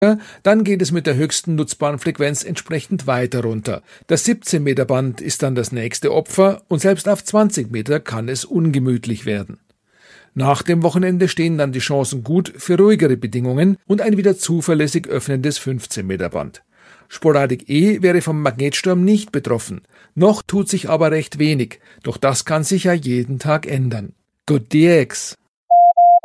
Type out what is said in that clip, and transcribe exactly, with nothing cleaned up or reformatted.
dann geht es mit der höchsten nutzbaren Frequenz entsprechend weiter runter. Das siebzehn Meter Band ist dann das nächste Opfer und selbst auf zwanzig Meter kann es ungemütlich werden. Nach dem Wochenende stehen dann die Chancen gut für ruhigere Bedingungen und ein wieder zuverlässig öffnendes fünfzehn Meter Band. Sporadik E wäre vom Magnetsturm nicht betroffen. Noch tut sich aber recht wenig, doch das kann sich ja jeden Tag ändern. Good D X!